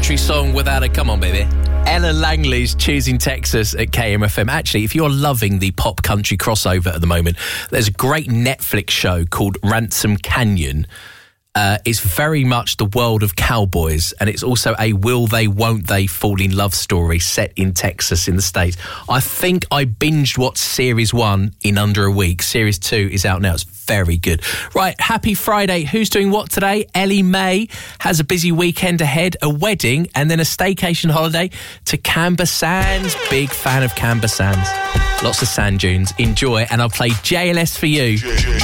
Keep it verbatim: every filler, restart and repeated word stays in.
country song without a... Come on, baby. Ella Langley's Choosing Texas at K M F M. Actually, if you're loving the pop country crossover at the moment, there's a great Netflix show called Ransom Canyon. Uh, it's very much the world of cowboys, and it's also a will they, won't they fall in love story set in Texas in the States. I think I binged watched series one in under a week. Series two is out now. It's very good. Right, happy Friday. Who's doing what today? Ellie Mae has a busy weekend ahead, a wedding, and then a staycation holiday to Camber Sands. Big fan of Camber Sands. Lots of sand dunes. Enjoy, and I'll play J L S for you.